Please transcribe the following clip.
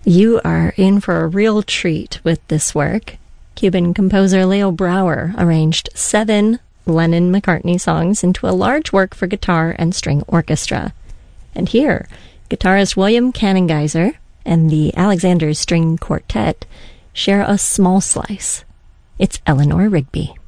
You are in for a real treat with this work. Cuban composer Leo Brouwer arranged 7 Lennon-McCartney songs into a large work for guitar and string orchestra. And here, guitarist William Cannengeiser and the Alexander String Quartet share a small slice. It's Eleanor Rigby.